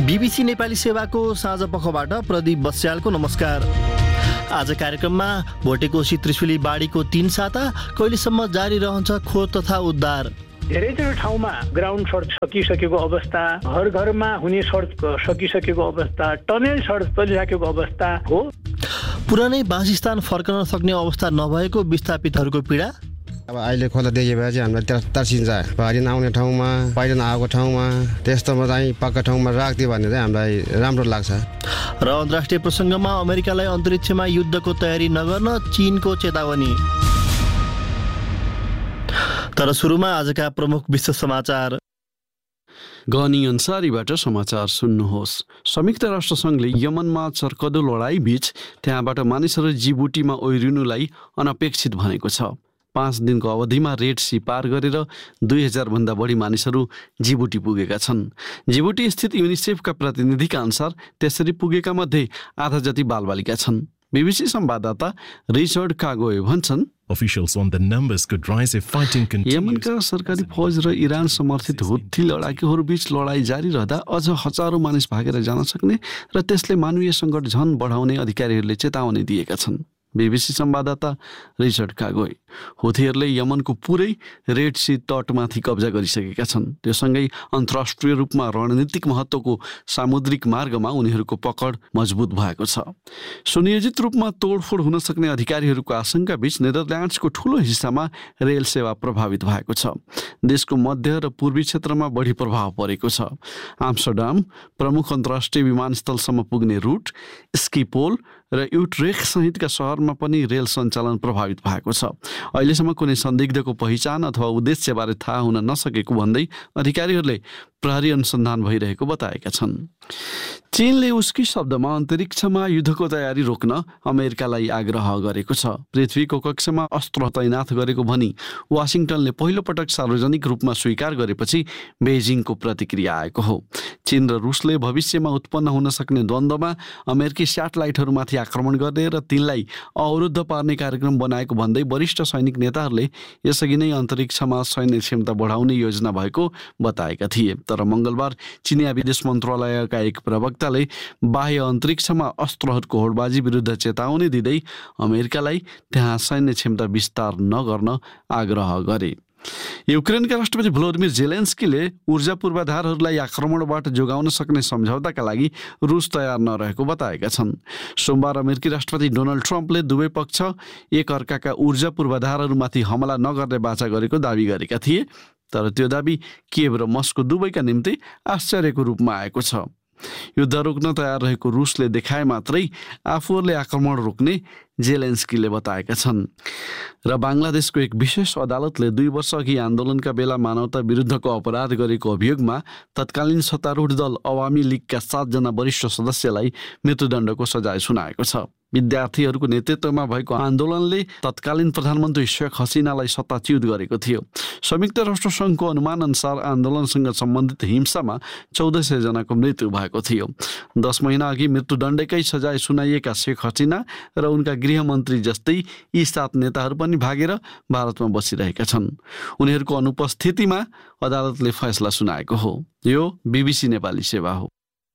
BBC Nepali सेवाको साँझ पखबाट प्रदीप बस्यालको नमस्कार। आज कार्यक्रममा भोटेकोशी त्रिशुली बाढीको 3 साता कहिलेसम्म जारी रहन्छ खोज तथा उद्धार। धेरैजना ठाउँमा ग्राउन्ड सडक सकिसकेको अवस्था, घर घरमा हुने सडक सकिसकेको अवस्था, टनेल सडक चलिसकेको अवस्था हो। पुरानै वासस्थान फर्कन सक्ने अवस्था नभएको विस्थापितहरूको पीडा। अब अहिले खोला देखे भए चाहिँ हामीलाई तर्सिन्छ। पानी नआउने ठाउँमा, पहिरो नआएको ठाउँमा, त्यस्तोमा चाहिँ पक्का ठाउँमा राख्दियो भने चाहिँ हामीलाई राम्रो लाग्छ। र अन्तर्राष्ट्रिय प्रसङ्गमा अमेरिकालाई अन्तरिक्षमा युद्धको तयारी नगर्न चीनको चेतावनी। तर सुरुमा आजका प्रमुख विश्व समाचार। गनी अन्सारीबाट समाचार सुन्नुहोस्। संयुक्त राष्ट्रसङ्घले यमनमा चर्कदो लडाई बीच त्यहाँबाट मानिसहरू जिबुटीमा ओह्रिनुलाई अनपेक्षित भनेको छ। 5 दिनको अवधिमा रेड सी पार गरेर 2000 भन्दा बढी मानिसहरू जिबुटी पुगेका छन्। जिबुटी स्थित युनिसेफका प्रतिनिधिका अनुसार त्यसरी पुगेका मध्ये आधा जति बालबालिका छन्। बीबीसी संवाददाता रिचर्ड कागोए भन्छन्, यमनका सरकारी फौज र इरान समर्थित हुत्ती लडाकुहरू बीच लडाई जारी रहँदा अझ हजारौं मानिस भागेर जान सक्ने र त्यसले मानवीय सङ्कट झन बढाउने अधिकारीहरूले चेतावनी दिएका छन्। बीबीसी संवाददाता रिचर्ड कागोए, हुथीहरूले यमनको पुरै रेड सी तटमाथि कब्जा गरिसकेका छन्। त्योसँगै अन्तर्राष्ट्रिय रूपमा रणनीतिक महत्त्वको सामुद्रिक मार्गमा उनीहरूको पकड मजबुत भएको छ। सुनियोजित रूपमा तोडफोड हुन सक्ने अधिकारीहरूको आशंका बीच नेदरल्यान्ड्सको ठूलो हिस्सामा रेल सेवा प्रभावित भएको छ। देशको मध्य र पूर्वी क्षेत्रमा बढी प्रभाव परेको छ। आम्स्टर्डम प्रमुख अन्तर्राष्ट्रिय विमानस्थलसम्म पुग्ने रुट, स्किपोल र युट्रेख सहितका शहरमा पनि रेल सञ्चालन प्रभावित भएको छ। अहिलेसम्म कुनै संदिग्धको पहिचान अथवा उद्देश्यबारे थाहा हुन नसकेको भन्दै अधिकारीहरूले प्रहरी अनुसन्धान भइरहेको बताएका छन्। चीनले उसकी शब्दमा अन्तरिक्षमा युद्धको तयारी रोक्न अमेरिकालाई आग्रह गरेको छ। पृथ्वीको कक्षमा अस्त्र तैनाथ गरेको भनी वाशिङटनले पहिलो पटक सार्वजनिक रूपमा स्वीकार गरेपछि बेजिङको प्रतिक्रिया आएको हो। चीन र रुसले भविष्यमा उत्पन्न हुन सक्ने द्वन्द्वमा अमेरिकी स्याटेलाइटहरूमाथि आक्रमण गर्ने र तिनलाई अवरुद्ध पार्ने कार्यक्रम बनाएको भन्दै वरिष्ठ सैनिक नेताहरूले यसअघि नै अन्तरिक्षमा सैन्य क्षमता बढाउने योजना भएको बताएका थिए। तर मङ्गलबार चिनिया विदेश मन्त्रालयका एक प्रवक्ताले बाह्य अन्तरिक्षमा अस्त्रहरूको होडबाजी विरुद्ध चेतावनी दिँदै अमेरिकालाई त्यहाँ सैन्य क्षमता विस्तार नगर्न आग्रह गरे। युक्रेनका राष्ट्रपति भ्लोदिमिर जेलेन्स्कीले ऊर्जा पूर्वाधारहरूलाई आक्रमणबाट जोगाउन सक्ने सम्झौताका लागि रुस तयार नरहेको बताएका छन्। सोमबार अमेरिकी राष्ट्रपति डोनाल्ड ट्रम्पले दुवै पक्ष एक अर्काका ऊर्जा पूर्वाधारहरूमाथि हमला नगर्ने बाचा गरेको दावी गरेका थिए। तर त्यो दावी किएभ र मस्को दुवैका निम्ति आश्चर्यको रूपमा आएको छ। युद्ध रोक्न तयार रहेको रुसले देखाए मात्रै आफूहरूले आक्रमण रोक्ने जेलेन्स्कीले बताएका छन्। र बङ्गलादेशको एक विशेष अदालतले 2 वर्ष अघि आन्दोलनका बेला मानवता विरुद्धको अपराध गरेको अभियोगमा तत्कालीन सत्तारूढ दल अवामी लीगका 7 जना वरिष्ठ सदस्यलाई मृत्युदण्डको सजाय सुनाएको छ। विद्यार्थीहरूको नेतृत्वमा भएको आन्दोलनले तत्कालीन प्रधानमन्त्री शेख हसिनालाई सत्ताच्युत गरेको थियो। संयुक्त राष्ट्र सङ्घको अनुमान अनुसार आन्दोलनसँग सम्बन्धित हिंसामा 1400 जनाको मृत्यु भएको थियो। 10 महिना अघि मृत्युदण्डकै सजाय सुनाइएका शेख हसिना र उनका गृहमन्त्री जस्तै यी 7 नेताहरू पनि भागेर भारतमा बसिरहेका छन्। उनीहरूको अनुपस्थितिमा अदालतले फैसला सुनाएको हो। यो बीबीसी नेपाली सेवा हो।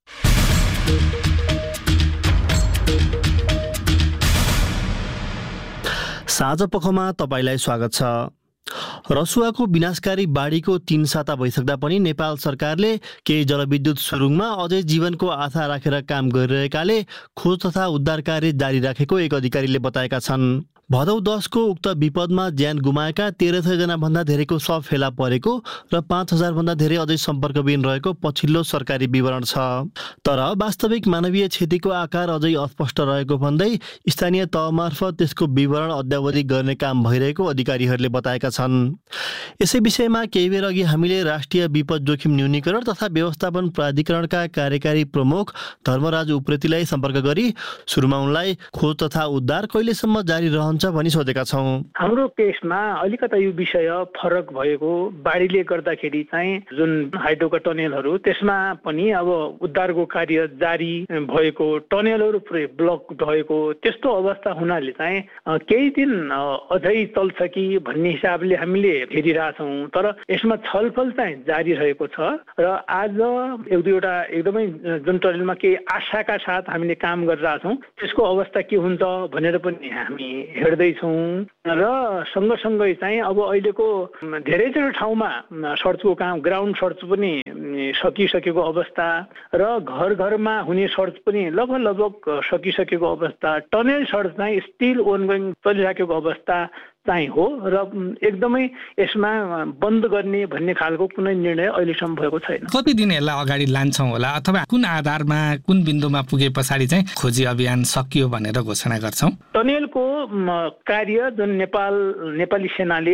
साँझ पखमा तपाईलाई स्वागत छ। रसुवाको विनाशकारी बाढीको 3 साता भइसक्दा पनि नेपाल सरकारले केही जलविद्युत सुरुङमा अझै जीवनको आशा राखेर काम गरिरहेकाले खोज तथा उद्धार कार्य जारी राखेको एक अधिकारीले बताएका छन्। भदौ 10 को उक्त विपदमा ज्यान गुमाएका 1300 जना भन्दा धेरैको शव फेला परेको र 5000 भन्दा धेरै अझै सम्पर्कविहीन रहेको पछिल्लो सरकारी विवरण छ। तर वास्तविक मानवीय क्षतिको आकार अझै अस्पष्ट रहेको भन्दै स्थानीय तहमार्फत त्यसको विवरण अद्यावधि गर्ने काम भइरहेको अधिकारीहरूले बताएका छन्। यसै विषयमा केही बेर अघि हामीले राष्ट्रिय विपद जोखिम न्यूनीकरण तथा व्यवस्थापन प्राधिकरणका कार्यकारी प्रमुख धर्मराज उप्रेतीलाई सम्पर्क गरी सुरुमा उनलाई खोज तथा उद्धार कहिलेसम्म जारी रहन्छ हुन्छ भनी सोधेका छौँ। हाम्रो केसमा अलिकता यो विषय फरक भएको, बाढीले गर्दाखेरि चाहिँ जुन हाइड्रोका टनेलहरू त्यसमा पनि अब उद्धारको कार्य जारी भएको, टनेलहरू पुरै ब्लक भएको त्यस्तो अवस्था हुनाले चाहिँ केही दिन अझै चल्छ कि भन्ने हिसाबले हामीले हेरिरहेछौँ। तर यसमा छलफल चाहिँ जारी रहेको छ र आज एक दुईवटा एकदमै जुन टनेलमा केही आशाका साथ हामीले काम गरिरहेछौँ त्यसको अवस्था के हुन्छ भनेर पनि हामी हेर्दैछौँ। र सँगसँगै चाहिँ अब अहिलेको धेरैजना ठाउँमा सडकको काम, ग्राउन्ड सडक पनि सकिसकेको अवस्था र घर घरमा हुने सडक पनि लगभग सकिसकेको अवस्था, टनेल सडक चाहिँ स्टिल ओनगोइङ चलिराखेको अवस्था चाहिँ हो र एकदमै यसमा बन्द गर्ने भन्ने खालको कुनै निर्णय अहिलेसम्म भएको छैन। कति दिन यसलाई अगाडि लान्छौँ होला अथवा कुन आधारमा कुन बिन्दुमा पुगे पछाडि चाहिँ खोजी अभियान सकियो भनेर घोषणा गर्छौँ? टनेलको कार्य जुन नेपाली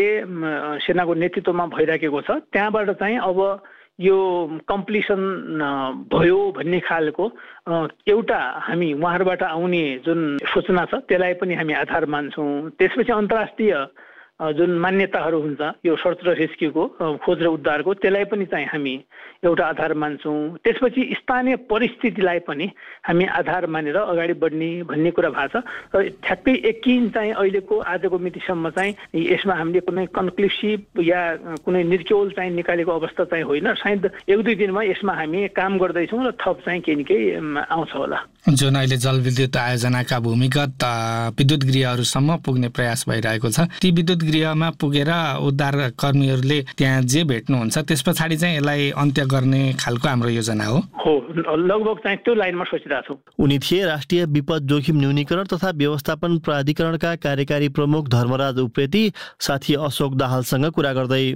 सेनाको नेतृत्वमा भइराखेको छ त्यहाँबाट चाहिँ अब यो कम्प्लिसन भयो भन्ने खालको एउटा हामी उहाँहरूबाट आउने जुन सूचना छ त्यसलाई पनि हामी आधार मान्छौँ। त्यसपछि अन्तर्राष्ट्रिय जुन मान्यताहरू हुन्छ यो सर्च र रेस्क्युको, खोज र उद्धारको, त्यसलाई पनि चाहिँ हामी एउटा आधार मान्छौँ। त्यसपछि स्थानीय परिस्थितिलाई पनि हामी आधार मानेर अगाडि बढ्ने भन्ने कुरा भएको छ र ठ्याक्कै एकिन चाहिँ अहिलेको आजको मितिसम्म चाहिँ यसमा हामीले कुनै कन्क्लुसिभ या कुनै निर्क्योल चाहिँ निकालेको अवस्था चाहिँ होइन। सायद एक दुई दिनमा यसमा हामी काम गर्दैछौँ र थप चाहिँ केही न केही आउँछ होला। जुन अहिले जलविद्युत आयोजनाका भूमिगत विद्युत गृहहरूसम्म पुग्ने प्रयास भइरहेको छ, ती विद्युत गृहमा पुगेर उद्धार कर्मीहरूले त्यहाँ जे भेट्नुहुन्छ त्यस पछाडि चाहिँ यसलाई अन्त्य गर्ने खालको हाम्रो योजना हो। लगभग चाहिँ त्यो लाइनमा सोचिरहेको छौँ। उनी थिए राष्ट्रिय विपद जोखिम न्यूनीकरण तथा व्यवस्थापन प्राधिकरणका कार्यकारी प्रमुख धर्मराज उप्रेती। साथी अशोक दाहालसँग कुरा गर्दै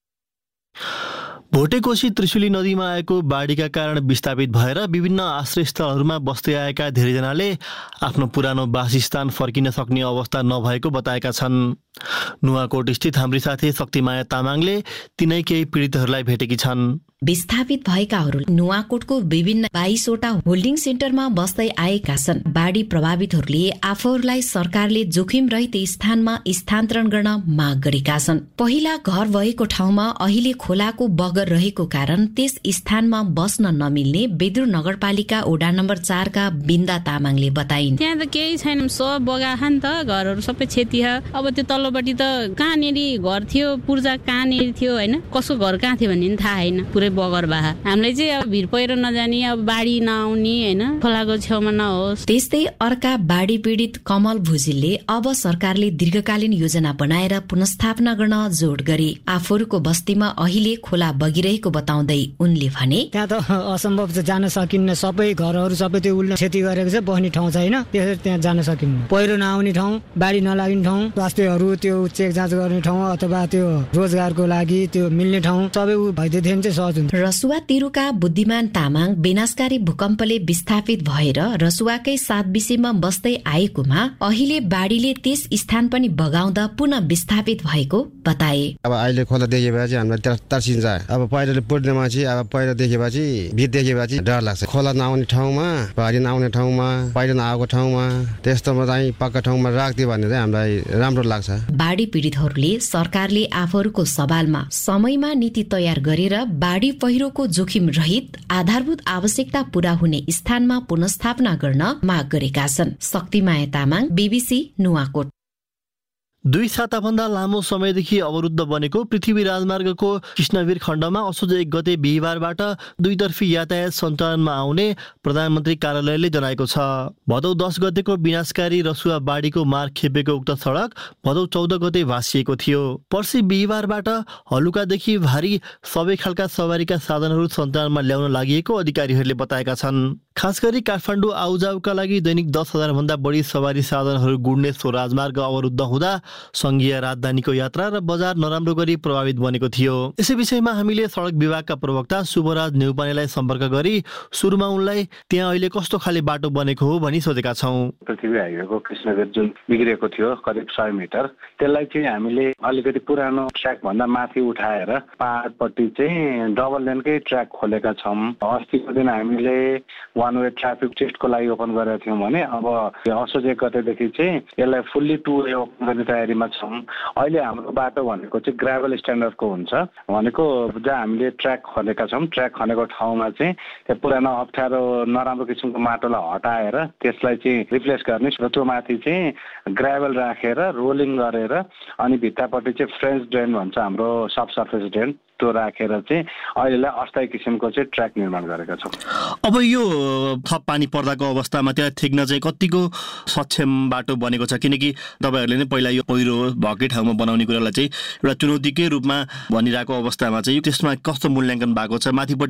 भोटेकोशी त्रिशुली नदीमा आएको बाढीका कारण विस्थापित भएर विभिन्न आश्रयस्थलहरूमा बस्दै आएका धेरैजनाले आफ्नो पुरानो वासस्थान फर्किन सक्ने अवस्था नभएको बताएका छन्। नुवाकोट स्थित हाम्री साथी शक्तिमाया तामाङले तिनै केही पीडितहरूलाई भेटेकी छन्। विस्थापित भएकाहरू नुवाकोटको विभिन्न 22वटा होल्डिङ सेन्टरमा बस्दै आएका छन्। बाढी प्रभावितहरूले आफूहरूलाई सरकारले जोखिम रहित स्थानमा स्थानान्तरण गर्न माग गरेका छन्। पहिला घर भएको ठाउँमा अहिले खोलाको बगर रहेको कारण त्यस स्थानमा बस्न नमिल्ने बेदुर नगरपालिका वडा नम्बर 4 का बिन्दा तामाङले बताइन्। त्यहाँ त केही छैन, सब बगाखा नि त, घरहरू सबै क्षति छ। अब त्यो तल्लोपट्टि त कहाँनेरि घर थियो, पूर्जा कहाँनेरि थियो होइन, कसको घर कहाँ थियो भन्ने थाहा होइन, पुरै बगर बाहा। हामीलाई चाहिँ अब भिर पहिरो नजाने, अब बाढी नआउने होइन, खोलाको छेउमा नहोस्। त्यस्तै अर्का बाढी पीडित कमल भुजेलले अब सरकारले दीर्घकालीन योजना बनाएर पुनर्स्थापना गर्न जोड गरे। आफूहरूको बस्तीमा अहिले खोला बगिरहेको बताउँदै उनले भने, त्यहाँ त असम्भव छ, जान सकिन्न। सबै घरहरू सबै त्यो उल्टा क्षति गरेको छ, बस्ने ठाउँ छैन, त्यसरी त्यहाँ जान सकिन्न। पहिरो नआउने ठाउँ, बाढी नलाग्ने ठाउँ, स्वास्थ्यहरू त्यो चेक जाँच गर्ने ठाउँ अथवा त्यो रोजगारको लागि त्यो मिल्ने ठाउँ सबै भइदिए चाहिँ सहज हुन्छ। रसुवा तिरुका बुद्धिमान तामाङ विनाशकारी भूकम्पले विस्थापित भएर रसुवाकै 7 विषयमा बस्दै आएकोमा अहिले बाढीले त्यस स्थान पनि बगाउँदा पुनः विस्थापित भएको बताए। अब अहिले खोला देखेपछि हामीलाई तर्सिन्छ। अब पहिरोले पुर्नेपछि, अब पहिरो देखेपछि, भिड देखेपछि डर लाग्छ। खोला नआउने ठाउँमा, बाढी नआउने ठाउँमा, पहिरो नआएको ठाउँमा, त्यस्तोमा चाहिँ पक्का ठाउँमा राख्दियो भने चाहिँ हामीलाई राम्रो लाग्छ। बाढी पीडितहरूले सरकारले आफूहरूको सवालमा समयमा नीति तयार गरेर बाढी पहिरोको जोखिम रहित आधारभूत आवश्यकता पूरा हुने स्थानमा पुनर्स्थापना गर्न माग गरेका छन्। शक्तिमाया तामाङ, BBC नुवाकोट। 2 साताभन्दा लामो समयदेखि अवरुद्ध बनेको पृथ्वी राजमार्गको कृष्णवीर खण्डमा असोज 1 गते बिहिबारबाट दुईतर्फी यातायात सञ्चालनमा आउने प्रधानमन्त्री कार्यालयले जनाएको छ। भदौ 10 गतेको विनाशकारी रसुवा बाढीको मार्ग खेपेको उक्त सडक भदौ 14 गते भाँसिएको थियो। पर्सि बिहिबारबाट हलुकादेखि भारी सबै खालका सवारीका साधनहरू सञ्चालनमा ल्याउन लागि अधिकारीहरूले बताएका छन्। खास गरी काठमाडौँ आउजाउका लागि दैनिक 10,000 भन्दा बढी सवारी साधनहरू गुड्ने सो राजमार्ग अवरुद्ध हुँदा संघीय राजधानीको यात्रा र बजार नराम्रो गरी प्रभावित बनेको थियो। यसै विषयमा हामीले सडक विभागका प्रवक्ता शुभराज नेउपानेलाई सम्पर्क गरी सुरुमा उनलाई त्यहाँ अहिले कस्तो खाले बाटो बनेको हो भनी सोधेका छौँ। पृथ्वी हाइवेको कृष्णगञ्ज जुन बिग्रेको थियो करिब 100 मिटर, त्यसलाई चाहिँ हामीले अलिकति पुरानो ट्र्याक भन्दा माथि उठाएर पहाडपट्टि चाहिँ डबल लेनकै ट्र्याक खोलेका छौँ। अस्तिको दिन हामीले वान वे ट्राफिक टेस्टको लागि ओपन गरेका थियौँ भने अब असोज 1 गतेदेखि चाहिँ यसलाई फुल्ली 2 वे ओपन गर्ने तयारीमा छौँ। अहिले हाम्रो बाटो भनेको चाहिँ ग्राभल स्ट्यान्डर्डको हुन्छ, भनेको जहाँ हामीले ट्र्याक खनेका छौँ, ट्र्याक खनेको ठाउँमा चाहिँ त्यो पुरानो अप्ठ्यारो नराम्रो किसिमको माटोलाई हटाएर त्यसलाई चाहिँ रिप्लेस गर्ने र त्यो माथि चाहिँ ग्राभल राखेर रोलिङ गरेर अनि भित्तापट्टि चाहिँ फ्रेन्च ड्रेन भन्छ हाम्रो सब सर्फेस ड्रेन, त्यो राखेर चाहिँ अहिलेलाई अस्थायी किसिमको चाहिँ ट्र्याक निर्माण गरेका छौँ। अब यो थप पानी पर्दाको अवस्थामा त्यहाँ ठेक्न चाहिँ कतिको सक्षम बाटो बनेको छ? किनकि तपाईँहरूले नै पहिला यो पहिरो भएकै ठाउँमा बनाउने कुरालाई चाहिँ एउटा चुनौतीकै रूपमा भनिरहेको अवस्थामा चाहिँ त्यसमा कस्तो मूल्याङ्कन भएको छ? माथिपट्टि